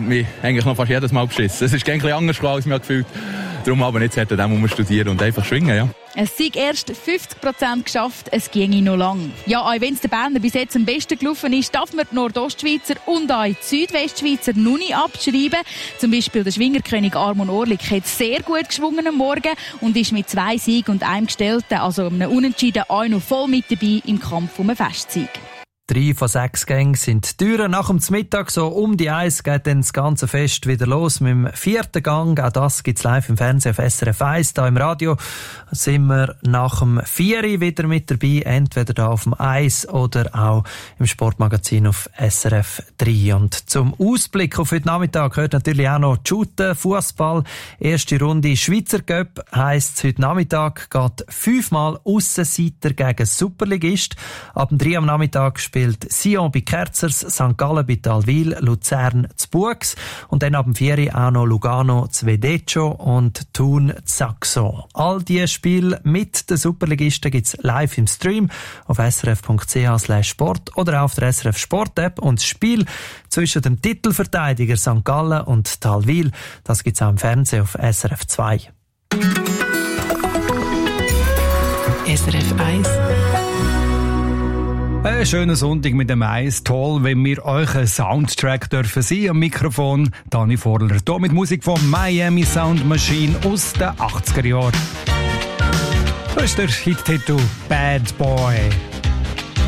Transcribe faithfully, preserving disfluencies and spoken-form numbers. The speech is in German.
mich eigentlich noch fast jedes Mal beschissen. Es ist ein bisschen anders als ich mich gefühlt. Darum aber nicht hart an dem studieren und einfach schwingen, ja. Es sind erst fünfzig Prozent geschafft, es ginge noch lang. Ja, auch wenn es der Berner bis jetzt am besten gelaufen ist, darf man die Nordostschweizer und auch die Südwestschweizer noch nicht abschreiben. Zum Beispiel der Schwingerkönig Armon Orlik hat sehr gut geschwungen am Morgen und ist mit zwei Siegen und einem Gestellten, also einem Unentschieden, auch noch voll mit dabei im Kampf um einen Festsieg. Drei von sechs Gängen sind die Türen. Nach dem Mittag, so um die Eins, geht dann das ganze Fest wieder los mit dem vierten Gang. Auch das gibt's live im Fernsehen auf S R F eins. Da im Radio sind wir nach dem vier wieder mit dabei. Entweder da auf dem Eins oder auch im Sportmagazin auf S R F drei. Und zum Ausblick auf heute Nachmittag gehört natürlich auch noch Shooten, Fußball. Erste Runde Schweizer Cup heisst, heute Nachmittag geht fünfmal Aussenseiter gegen Superligist. Ab dem drei am Nachmittag spielt Sion bei Kerzers, Sankt Gallen bei Talwil, Luzern zu Buchs und dann ab dem vier auch noch Lugano zu Vedeccio und Thun zu Saxo. All diese Spiele mit den Superligisten gibt's live im Stream auf srf.ch slash sport oder auch auf der S R F Sport App. Und das Spiel zwischen dem Titelverteidiger Sankt Gallen und Talwil, das gibt's auch im Fernsehen auf S R F zwei. S R F eins. Ein schöner Sonntag mit dem Eis. Toll, wenn wir euch einen Soundtrack dürfen sein. Am Mikrofon Dani Vorler. Hier mit Musik von Miami Sound Machine aus den achtziger Jahren. Da ist der Hit-Titel Bad Boy.